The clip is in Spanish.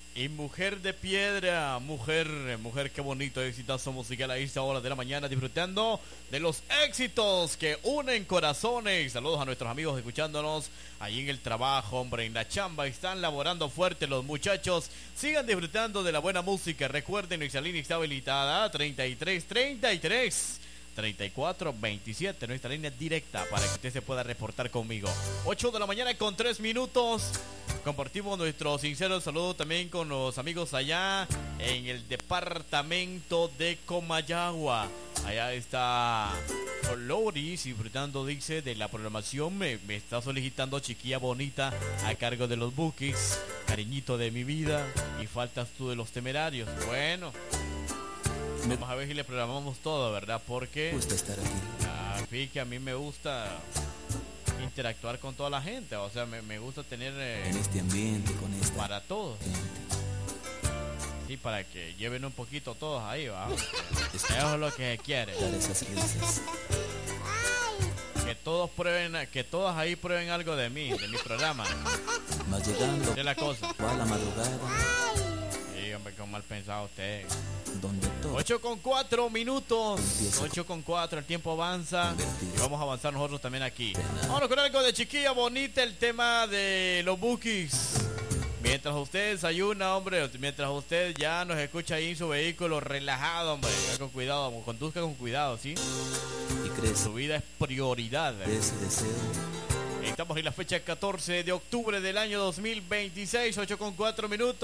Y Mujer de Piedra, mujer, qué bonito exitazo musical a esta hora de la mañana, disfrutando de los éxitos que unen corazones. Saludos a nuestros amigos escuchándonos ahí en el trabajo, hombre, en la chamba, están laborando fuerte los muchachos. Sigan disfrutando de la buena música. Recuerden, nuestra línea está habilitada 333427, nuestra línea directa para que usted se pueda reportar conmigo. 8 de la mañana con 3 minutos. Compartimos nuestro sincero saludo también con los amigos allá en el departamento de Comayagua. Allá está Loris disfrutando, dice, de la programación. Me está solicitando Chiquilla Bonita a cargo de los Bookies. Cariñito de mi vida y faltas tú de los Temerarios. Bueno, vamos a ver si le programamos todo, ¿verdad? Porque gusta estar aquí. Que a mí me gusta interactuar con toda la gente. O sea, me gusta tener en este ambiente, con esta para todos. gente. Sí, para que lleven un poquito todos ahí, ¿va? Eso es lo que se quiere. Dar esas risas. Que todos ahí prueben algo de mí, de mi programa. Más llegando ¿Qué es la cosa? a la madrugada, Sí, hombre, qué mal pensado usted. donde todo 8:04 minutos. Empieza 8:04, el tiempo avanza. Divertirse. Y vamos a avanzar nosotros también aquí. Vámonos con algo de Chiquilla Bonita, el tema de los Bookies. Mientras usted desayuna, hombre, mientras usted ya nos escucha ahí en su vehículo relajado, hombre, vaya con cuidado, conduzca con cuidado, ¿sí? y crece Su vida es prioridad. ese deseo. Estamos en la fecha 14 de octubre del año 2026, 8:04 minutos.